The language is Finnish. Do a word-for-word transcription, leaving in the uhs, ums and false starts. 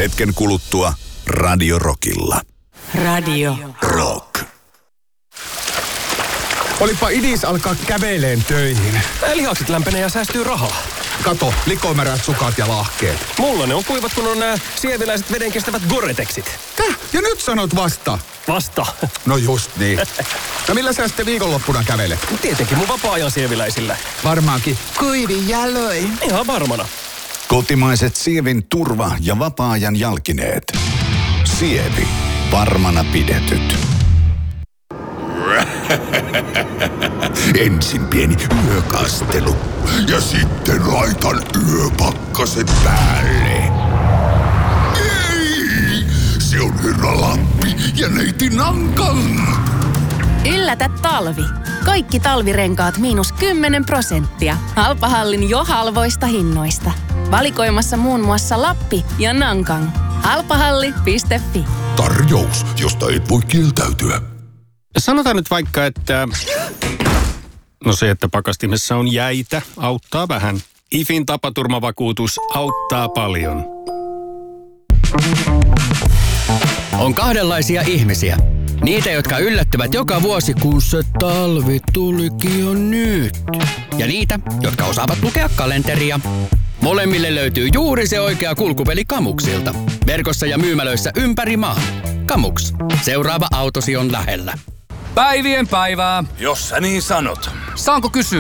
Hetken kuluttua Radio Rockilla. Radio Rock. Olipa idis alkaa käveleen töihin. Lihakset lämpenee ja säästyy rahaa. Kato, likomärät sukat ja lahkeet. Mulla ne on kuivat, kun on nämä sieviläiset vedenkestävät Gore-Texit. Täh? Ja nyt sanot vasta? Vasta. No just niin. No millä sä sitten viikonloppuna kävelet? Tietenkin mun vapaa-ajan sieviläisillä. Varmaankin. Kuivin jaloin. Ihan varmana. Kotimaiset Sievin turva- ja vapaa-ajan jalkineet. Sievi. Varmana pidetyt. Ensin pieni yökastelu ja sitten laitan yöpakkaset päälle. Ei! Se on Herra Lappi ja neiti Nankan. Yllätä talvi. Kaikki talvirenkaat miinus kymmenen prosenttia. Halpahallin jo halvoista hinnoista. Valikoimassa muun muassa Lappi ja Nankan. Halpahalli piste fi. Tarjous, josta et voi kieltäytyä. Sanotaan nyt vaikka, että... No se, että pakastimessa on jäitä, auttaa vähän. IFin tapaturmavakuutus auttaa paljon. On kahdenlaisia ihmisiä. Niitä, jotka yllättyvät joka vuosi, kun se talvi tulikin jo nyt. Ja niitä, jotka osaavat lukea kalenteria. Molemmille löytyy juuri se oikea kulkupeli Kamuksilta. Verkossa ja myymälöissä ympäri maan. Kamuks. Seuraava autosi on lähellä. Päivien päivää. Jos sä niin sanot. Saanko kysyä,